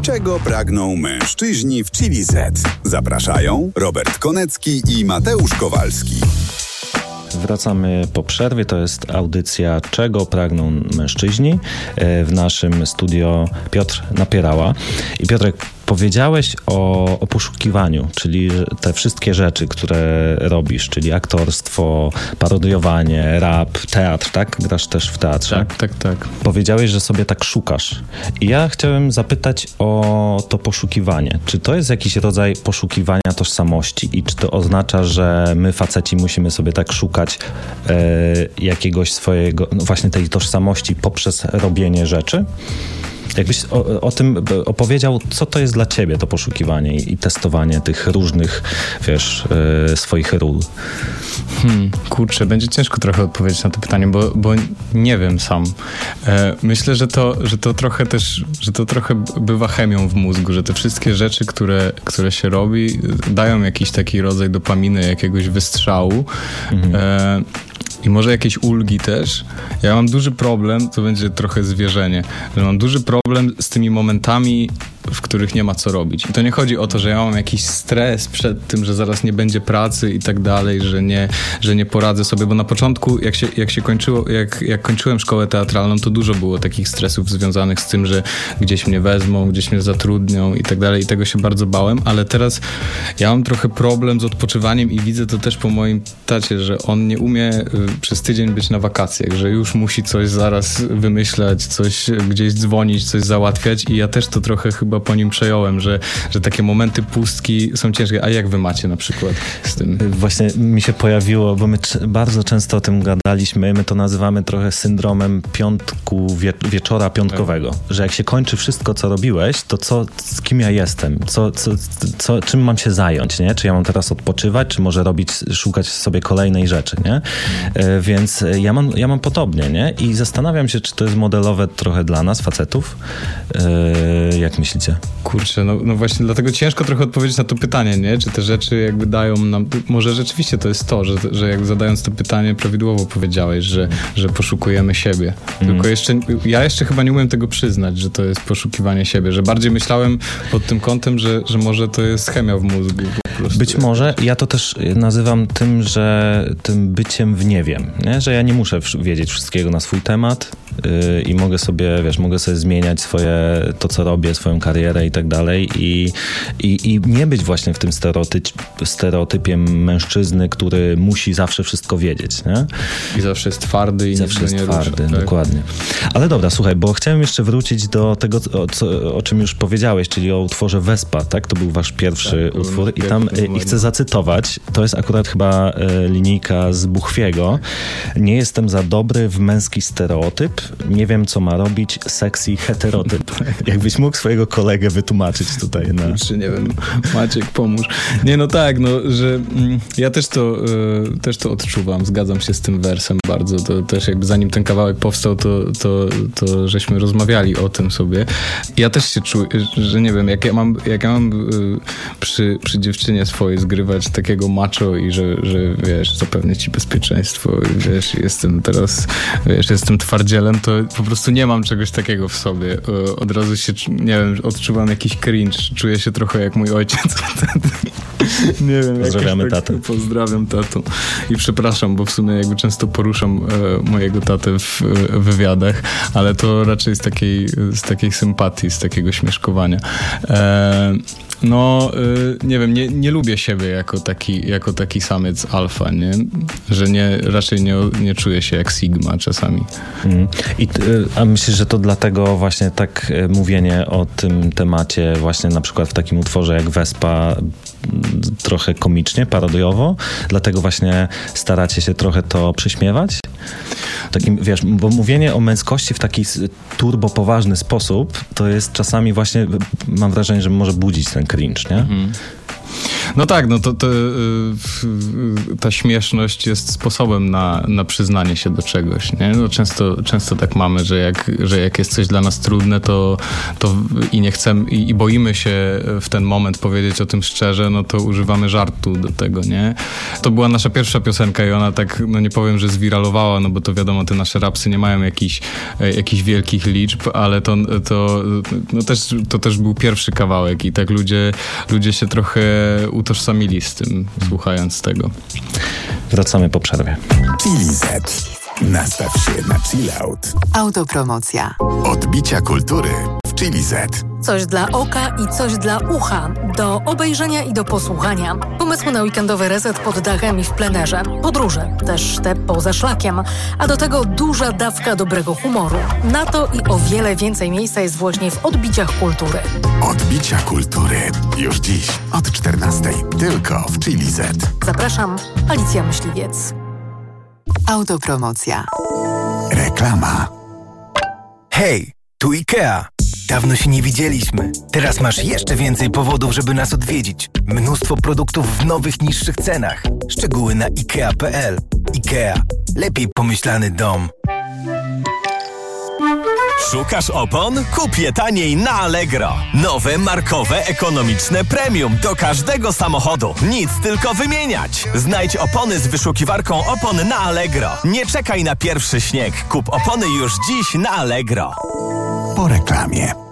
Czego pragną mężczyźni w Chili Z? Zapraszają Robert Konecki i Mateusz Kowalski. Wracamy po przerwie. To jest audycja Czego pragną mężczyźni. W naszym studio Piotr Napierała. I Piotrek, powiedziałeś o poszukiwaniu, czyli te wszystkie rzeczy, które robisz, czyli aktorstwo, parodiowanie, rap, teatr, tak? Grasz też w teatrze. Tak. Powiedziałeś, że sobie tak szukasz. I ja chciałem zapytać o to poszukiwanie. Czy to jest jakiś rodzaj poszukiwania tożsamości i czy to oznacza, że my faceci musimy sobie tak szukać jakiegoś swojego, no właśnie tej tożsamości poprzez robienie rzeczy? Jakbyś o tym opowiedział, co to jest dla ciebie to poszukiwanie i testowanie tych różnych, swoich ról? Kurczę, będzie ciężko trochę odpowiedzieć na to pytanie, bo nie wiem sam. Myślę, że to trochę bywa chemią w mózgu, że te wszystkie rzeczy, które się robi, dają jakiś taki rodzaj dopaminy, jakiegoś wystrzału. I może jakieś ulgi też. Ja mam duży problem, to będzie trochę zwierzenie, że mam duży problem z tymi momentami, w których nie ma co robić. I to nie chodzi o to, że ja mam jakiś stres przed tym, że zaraz nie będzie pracy i tak dalej, że nie poradzę sobie, bo na początku, jak kończyłem szkołę teatralną, to dużo było takich stresów związanych z tym, że gdzieś mnie wezmą, gdzieś mnie zatrudnią i tak dalej, i tego się bardzo bałem, ale teraz ja mam trochę problem z odpoczywaniem i widzę to też po moim tacie, że on nie umie przez tydzień być na wakacjach, że już musi coś zaraz wymyślać, coś gdzieś dzwonić, coś załatwiać i ja też to trochę chyba po nim przejąłem, że takie momenty pustki są ciężkie. A jak wy macie na przykład z tym? Właśnie mi się pojawiło, bo my bardzo często o tym gadaliśmy, my to nazywamy trochę syndromem wieczora piątkowego, że jak się kończy wszystko, co robiłeś, to z kim ja jestem? Czym mam się zająć, nie? Czy ja mam teraz odpoczywać, czy może szukać sobie kolejnej rzeczy, nie? Więc ja mam podobnie, nie? I zastanawiam się, czy to jest modelowe trochę dla nas, facetów. Jak myślicie? Kurczę, no właśnie dlatego ciężko trochę odpowiedzieć na to pytanie, nie? Czy te rzeczy jakby dają nam... Może rzeczywiście to jest to, że jakby zadając to pytanie prawidłowo powiedziałeś, że poszukujemy siebie. Tylko ja jeszcze chyba nie umiem tego przyznać, że to jest poszukiwanie siebie, że bardziej myślałem pod tym kątem, że może to jest chemia w mózgu. Być może. Ja to też nazywam tym byciem w nie wiem, nie? Że ja nie muszę wiedzieć wszystkiego na swój temat i mogę sobie zmieniać to, co robię, swoją karierę i tak dalej i nie być właśnie w tym stereotypie mężczyzny, który musi zawsze wszystko wiedzieć, nie? I zawsze jest twardy. Tak? Dokładnie. Ale dobra, słuchaj, bo chciałem jeszcze wrócić do tego, o czym już powiedziałeś, czyli o utworze Wespa, tak? To był wasz pierwszy utwór i chcę zacytować, to jest akurat chyba linijka z Buchwiego. Nie jestem za dobry w męski stereotyp, nie wiem, co ma robić sexy heterotyp. Jakbyś mógł swojego kolegę wytłumaczyć tutaj. Czy nie wiem, Maciek, pomóż. Nie, no tak, że ja też to odczuwam, zgadzam się z tym wersem bardzo. To też jakby zanim ten kawałek powstał, to żeśmy rozmawiali o tym sobie. Ja też się czuję, że nie wiem, jak ja mam przy dziewczynie swojej zgrywać takiego macho i że wiesz, zapewnię ci bezpieczeństwo i wiesz, jestem twardzielem, to po prostu nie mam czegoś takiego w sobie. Od razu się, nie wiem, odczuwam jakiś cringe. Czuję się trochę jak mój ojciec. Nie wiem. Pozdrawiamy tatę. Pozdrawiam tatę. I przepraszam, bo w sumie jakby często poruszam mojego tatę w wywiadach, ale to raczej z takiej sympatii, z takiego śmieszkowania. Nie wiem, nie lubię siebie jako taki samiec alfa, nie? Że raczej nie czuję się jak Sigma czasami. A myślisz, że to dlatego właśnie tak mówienie o tym temacie właśnie na przykład w takim utworze jak Wespa trochę komicznie, parodiowo? Dlatego właśnie staracie się trochę to przyśmiewać? Takim, wiesz, bo mówienie o męskości w taki turbo poważny sposób, to jest czasami właśnie, mam wrażenie, że może budzić ten cringe, nie? No tak, no to ta śmieszność jest sposobem na przyznanie się do czegoś, nie? No często tak mamy, że jak jest coś dla nas trudne, to i nie chcemy, i boimy się w ten moment powiedzieć o tym szczerze, no to używamy żartu do tego, nie? To była nasza pierwsza piosenka i ona tak, no nie powiem, że zwiralowała, no bo to wiadomo, te nasze rapsy nie mają jakichś wielkich liczb, ale to też był pierwszy kawałek i tak ludzie się trochę utożsamili z tym, słuchając tego. Wracamy po przerwie. Chili Z. Nastaw się na chill out. Autopromocja. Odbicia kultury w Chili Z. Coś dla oka i coś dla ucha. Do obejrzenia i do posłuchania. Pomysły na weekendowy reset pod dachem i w plenerze. Podróże, też te poza szlakiem. A do tego duża dawka dobrego humoru. Na to i o wiele więcej miejsca jest właśnie w Odbiciach Kultury. Odbicia kultury. Już dziś od 14:00. Tylko w Chili Z. Zapraszam, Alicja Myśliwiec. Autopromocja. Reklama. Hej, tu IKEA. Dawno się nie widzieliśmy. Teraz masz jeszcze więcej powodów, żeby nas odwiedzić. Mnóstwo produktów w nowych, niższych cenach. Szczegóły na ikea.pl. IKEA. Lepiej pomyślany dom. Szukasz opon? Kup je taniej na Allegro. Nowe, markowe, ekonomiczne premium do każdego samochodu. Nic tylko wymieniać. Znajdź opony z wyszukiwarką opon na Allegro. Nie czekaj na pierwszy śnieg. Kup opony już dziś na Allegro. Po reklamie.